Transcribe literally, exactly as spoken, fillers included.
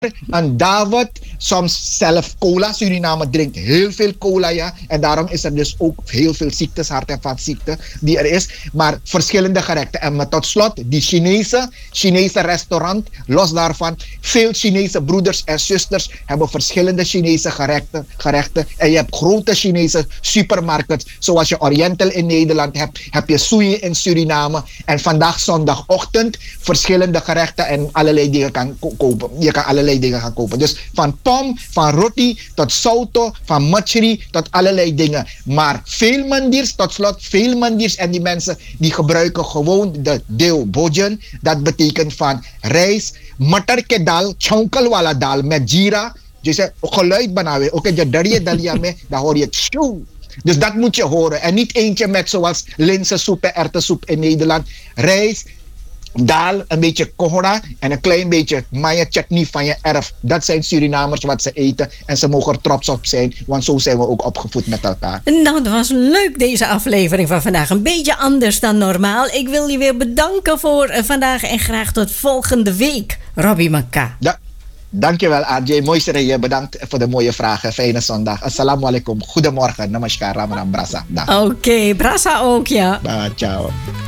En David, soms zelf cola. Suriname drinkt heel veel cola, ja. En daarom is er dus ook heel veel ziektes, hart- en vaatziekten die er is. Maar verschillende gerechten. En tot slot, die Chinese, Chinese restaurant, los daarvan. Veel Chinese broeders en zusters hebben verschillende Chinese gerechten. gerechten. En je hebt grote Chinese supermarkten. Zoals je Oriental in Nederland hebt, heb je Sui in Suriname. En vandaag zondagochtend verschillende gerechten en allerlei dingen kan ko- kopen. Je kan allerlei dingen gaan kopen. Dus van pom, van roti tot sauto, van machri tot allerlei dingen. Maar veel mandirs, tot slot, veel mandirs en die mensen die gebruiken gewoon de deo bojan. Dat betekent van rijst, matar ke dal, chonkalwala dal met jira. Dus het geluid banawe. Ook je darje dalia me, dan hoor je tjoe. Dus dat moet je horen. En niet eentje met zoals linzensoep en erwtensoep in Nederland. Rijst, daal, een beetje kohora en een klein beetje maya chutney van je erf. Dat zijn Surinamers wat ze eten en ze mogen er trots op zijn, want zo zijn we ook opgevoed met elkaar. Nou, dat was leuk deze aflevering van vandaag. Een beetje anders dan normaal. Ik wil je weer bedanken voor uh, vandaag en graag tot volgende week, Robbie Maka. Ja. Dankjewel, A J. Mooi Sereye. Bedankt voor de mooie vragen. Fijne zondag. Assalamu alaikum. Goedemorgen. Namaskar. Ram Ram Brasa. Oké, okay, Brasa ook, ja. Ba, ciao.